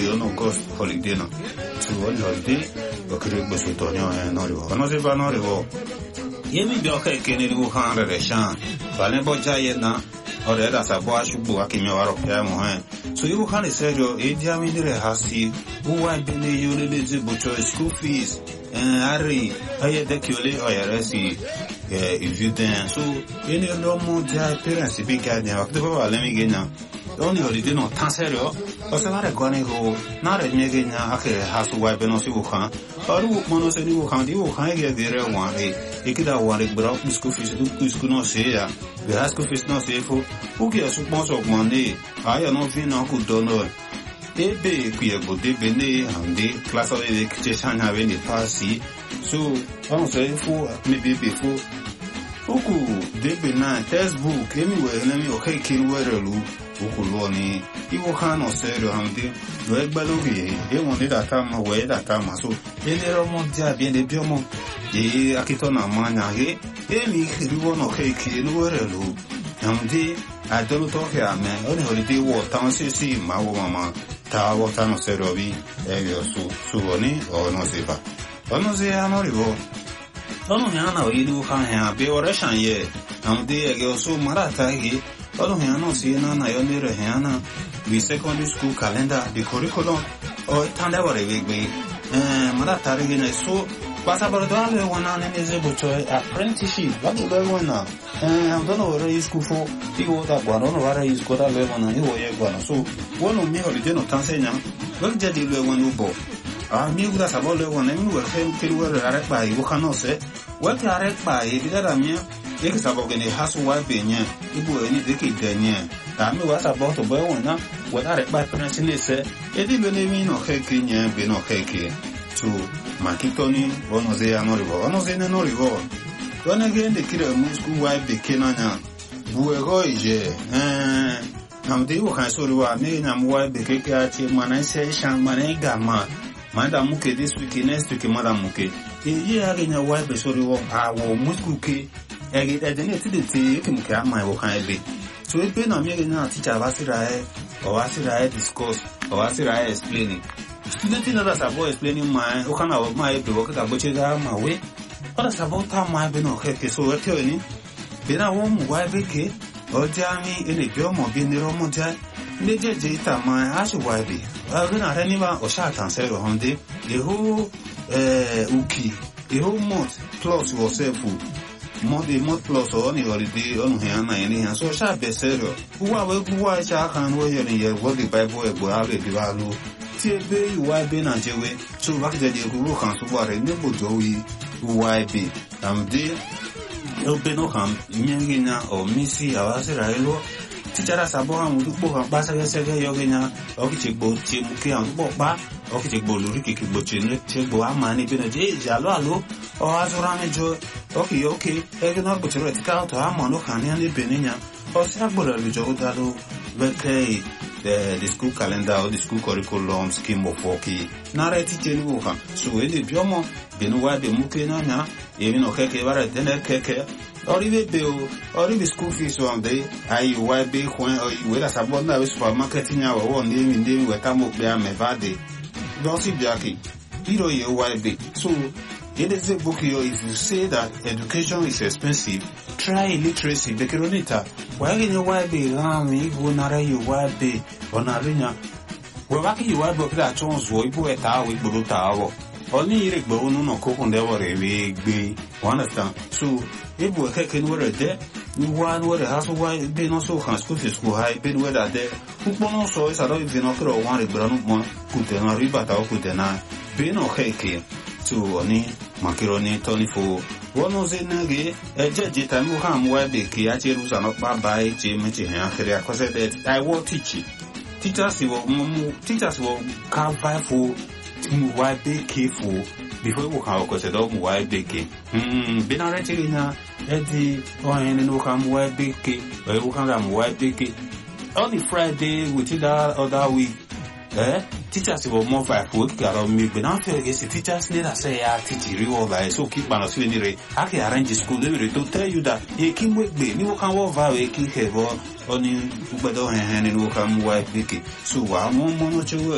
no ghost holiday no. So on holiday, okere gboso to nyo no rivo. Ono se ba no rivo. Yemi bi oke kene ri Wuhan re shan. Bale bo jaye na. Ore da sa bo ashubu akinyo waro pya mo hen. So you can say yo edia mi dire hasi. Uwa bene yo le le bocho school fees. Ari aye de kyole oyaresi if you then so any no more parents be guiding wa to ba le mi genya. Only holiday no tan serio. O se vare gone go na re mi genya akere hasu wa beno si Wuhan. Oru mono se ni Wuhan di Wuhan ge dire wan re. Ikida wan re bro school fees du school no se ya. The high school fees no se fo. Uki asu sponsor money. Aya no fin na ku dono. Ebe kuyego debe ne hande class of the kitchen have any passy. So on say for maybe before Uku debe na textbook anywhere na mi okay kin werelu uku lo ni iwo kan o serio hande do egbaloge e won de data ma we data ma so enero mo dia bien de biomo e akito na manya he e mi riwo no okay kin werelu hande adolo to ke ame oni holiday wo tan si ma wo mama ta wo tan serio bi e su oni o no se ba ono se amorivo ono yana o idu kan ha be ore shan ye hande e so marata ge ono yana si na na yo ne re yana we secondary school calendar the curriculum o tanda wore we marata re ne so pasa por dale wana ne ze bucho apprenticeship what do they wanna don't know where school for digo da guano no where is go da le wana ni wo ye guano so wono mi holiday no tan senya we je di le wonu bo mi guda sabo le wana mi we ke we are pa i wo kanose we ke are pa i bi da mi e ke sabo ke ne hasu wa be nya ibu eni de ke de nya ta mi wa sabo to bo wana we are pa parents ni se e di le mi no ke ke nya be no ke ke to makitoni wono ze anorivo wono ze nenorivo wona gende kire mu school wa be kenanya buego ije namde wo kan so riwa me na mu wa be keke ati mana se shan mana gama manda muke this week next week manda muke e ye aga nya wa be so riwo awo mu school ke e ge de ne ti de ti ke muke ama wo kan be so e pe na me na teacher ba sira discuss o wa sira explaining student in other sabo explaining my o kana o my be work ka boche ga ma we other sabo ta ma be no ke so we te ni be na wo mu wa be ke o ja mi ene bi o mo bi ni ro mo ja ne je ta ma a so wa be a ru na re ni ba o sha tan se ro honde the whole uki the whole month plus yourself Monday month plus on holiday on here na any so sha be serio wa we wa sha kan wo ye ni ye wo the bible e go ave bi ba lu ti ebe iwa ebe na jewe so ba ke je ku kan so wa re ne bojo wi iwa ebe amde obe no kan nyengi na o misi awase ra elo ti jara sabo han mu dupo kan pa sege yo genya o ki ti gbo ti mu ke an dupo pa o ki ti gbo lori ki gbo ti ne ti gbo amani bi na je jalo alo o azura mejo okay e ke na gbo ti re ti ka to amano kan ni ani beninya o si agbo re jo dalo beke the school calendar or the school curriculum scheme of work na re teacher ni wo kan so e le biomo benu wa be mu ke na na e mi no keke bara tene keke ori be ori be school fees one day ai wa be when we la sabo na we supermarket nya wo ni mi we ka mo pe ame bade don si biaki biro ye wa be so it is a book here. If you say that education is expensive, try literacy. The Kironita. Why can you wipe be rami? Go nara you wipe be on arena. Well, why can you wipe up that chance? We put a tower with Buruta. Only Eric Bono no cook on the way be. Understand? So if we can wear there, you want where the house why be not so can school to school high been where that there. Who also is a lot of binocular or one brown one put an arribata or put an eye. Be no cake. To oni makironi toni fo wono zenage ejeje tamu ham wa be ki a cheru sa no pa bai je meche han kere akose that I will teach teachers will can buy for mu wa be ki fo before we can akose do mu wa be ki be na re tiri na edi o en no kam wa be ki o we can am wa be ki on the Friday with that other week teachers will more five work got me but now feel is teachers need to say teach you all that so keep man so anyway I can arrange school to tell you that you can work be you can work very keep have on you but don't hand and work am work so wa mo no